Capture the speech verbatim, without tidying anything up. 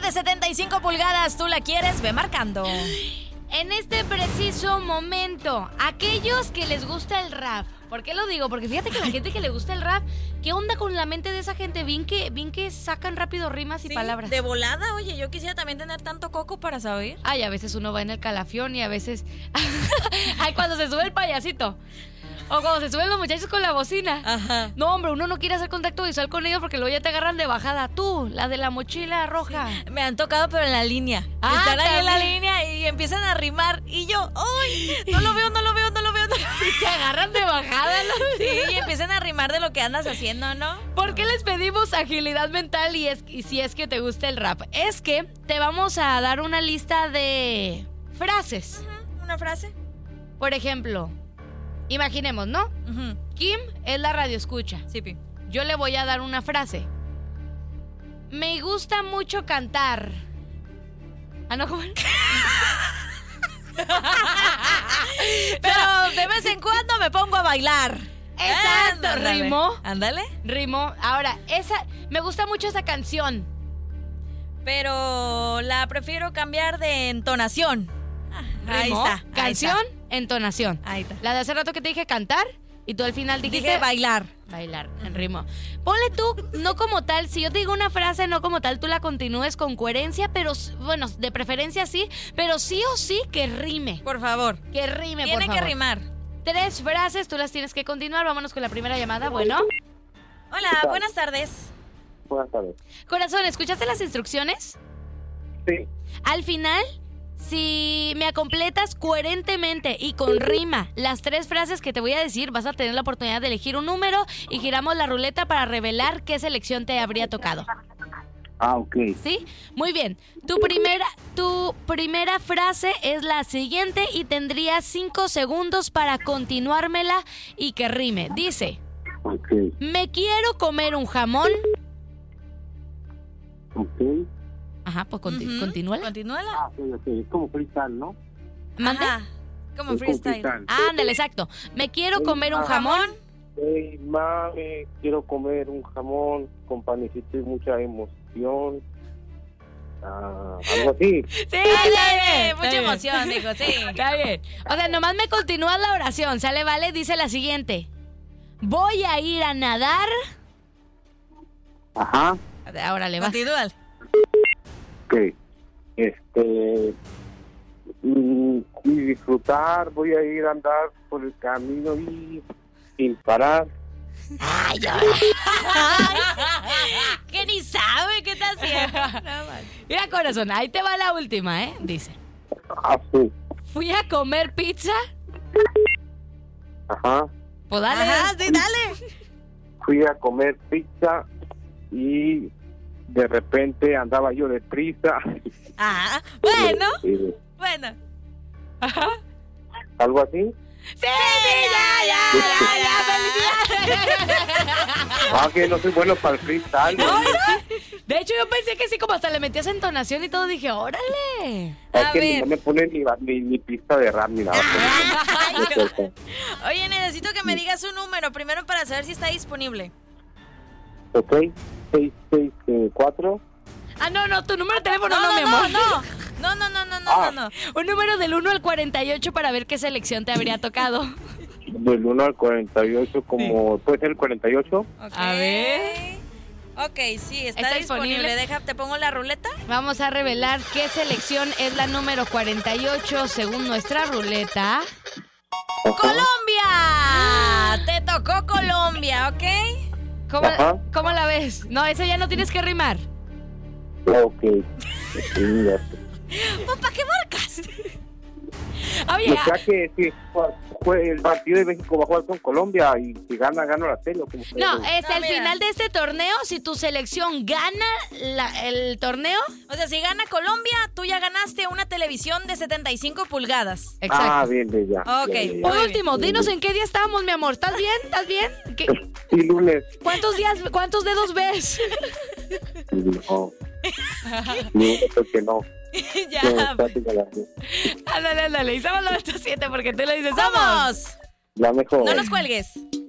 de setenta y cinco pulgadas, ¿tú la quieres? Ve marcando. En este preciso momento, aquellos que les gusta el rap. ¿Por qué lo digo? Porque fíjate que la gente que le gusta el rap, ¿qué onda con la mente de esa gente? Bien que, bien que sacan rápido rimas y Sí, palabras. de volada, oye, yo quisiera también tener tanto coco para saber. Ay, a veces uno va en el calafión y a veces... Ay, cuando se sube el payasito. O cuando se suben los muchachos con la bocina. Ajá. No, hombre, uno no quiere hacer contacto visual con ellos porque luego ya te agarran de bajada. Tú, la de la mochila roja. Sí. Me han tocado, pero en la línea. Ah, Están ahí en la también. línea y empiezan a rimar. Y yo, ¡ay! No lo veo, no lo veo, no lo veo. No lo veo. Y te agarran de bajada, ¿no? Sí, y empiezan a rimar de lo que andas haciendo, ¿no? ¿Por qué les pedimos agilidad mental y, es, y si es que te gusta el rap? Es que te vamos a dar una lista de frases. Uh-huh. ¿Una frase? Por ejemplo, imaginemos, ¿no? Uh-huh. Kim es la radioescucha. Sí, Pi. Yo le voy a dar una frase. Me gusta mucho cantar. Ah, no, ¿cómo? Pero de vez en cuando me pongo a bailar. Exacto, Ándale. rimó. Ándale. Rimó. Ahora, esa, me gusta mucho esa canción. Pero la prefiero cambiar de entonación. Ah, ahí Rimó. está. ahí Canción, está. entonación. Ahí está. La de hace rato que te dije cantar y tú al final dijiste Dije bailar. bailar en ritmo. Ponle tú, no como tal, si yo te digo una frase, no como tal, tú la continúes con coherencia, pero bueno, de preferencia sí, pero sí o sí que rime. Por favor. Que rime, Tiene por que favor. rimar. Tres frases, tú las tienes que continuar. Vámonos con la primera llamada. Bueno, Hola, ¿Qué tal? buenas tardes. Buenas tardes. corazón, ¿escuchaste las instrucciones? Sí, Al final, si me completas coherentemente y con rima las tres frases que te voy a decir, vas a tener la oportunidad de elegir un número y giramos la ruleta para revelar qué selección te habría tocado. ah, ok. ¿Sí? Muy bien. Tu primera, tu primera frase es la siguiente y tendrías cinco segundos para continuármela y que rime. Dice, Ok, me quiero comer un jamón. ok. Ajá, pues conti- Ujú. continúala. Continúala. Ah, ok, ok. Es como freestyle, ¿no? ¿Mande? Ajá. Como Es como freestyle. freestyle. Ándale, exacto. Me quiero comer un jamón. Hey, mami, quiero comer un jamón con panecito y mucha emoción. Ah, algo así. Sí, Dale, está bien, mucha está bien. emoción, dijo, sí. Está bien. O sea, nomás me continúas la oración, ¿sale? Vale, dice la siguiente. Voy a ir a nadar. Ajá. Ahora le vas. Continúa. Ok. Este. mm, y disfrutar, voy a ir a andar por el camino y sin parar. Ay, Que ni sabe qué está haciendo. Nada más. mira, corazón, ahí te va la última, ¿eh? Dice. Ah, sí. Fui a comer pizza. Ajá. Pues dale. Ajá, sí, dale. Fui a comer pizza y de repente andaba yo deprisa. Ajá. Bueno, Eh, bueno. Ajá. algo así. Sí, sí, ya, ya, ya, ya, felicidades. Ah, que no soy bueno para el freestyle. No, mira. De hecho, yo pensé que sí, como hasta le metías entonación y todo, dije, órale. Es A que ver. no me ponen ni, ni, ni pista de rap ni nada. Ay, No no. importa. Oye, necesito que me digas un número primero para saber si está disponible. Ok, seis seis cuatro. Ah, no, no, tu número de teléfono no, No, mi no, amor. no, no, no, no, no, no, Ah. no, no. Un número del uno al cuarenta y ocho para ver qué selección te habría tocado. Del uno al cuarenta y ocho, como puede ser el cuarenta y ocho. Ok. A ver. Ok, sí, está, ¿Está disponible. disponible? Deja, te pongo la ruleta. Vamos a revelar qué selección es la número cuarenta y ocho según nuestra ruleta. ¡Colombia! Te tocó Colombia, ¿ok? ¿Cómo, Ajá. ¿Cómo la ves? No, eso ya no tienes que rimar. Ok. Sí, ya sé. Pues, ¿para qué marcas? Oye, O sea que si fue el partido de México va a jugar con Colombia y si gana, gana la tele. ¿o cómo se no, llama? este, No, al mira. final de este torneo, si tu selección gana la- el torneo, O sea, si gana Colombia, tú ya ganaste una televisión de setenta y cinco pulgadas. exacto. Ah, bien, bien, ya. Ok. Ya, ya, ya. Por Muy último, dinos en qué día estamos, mi amor. ¿Estás bien? ¿Estás bien? ¿Qué- Sí, lunes. ¿Cuántos días, cuántos dedos ves? No. No, creo que no. Ya. No, está bien, ya, Ándale, ándale. Y somos los siete porque tú le dices, somos. ¡Vamos! ya mejor. No nos cuelgues.